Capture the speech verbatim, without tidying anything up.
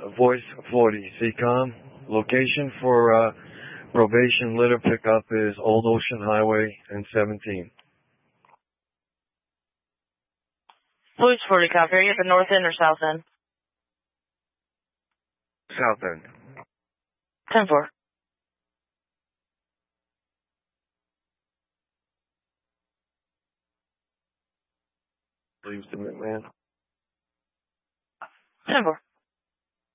voice forty, C COM. Location for uh, probation litter pickup is Old Ocean Highway and seventeen. Voice forty, copy. Are you at the north end or south end? South end. ten four. Please submit, man. ten four.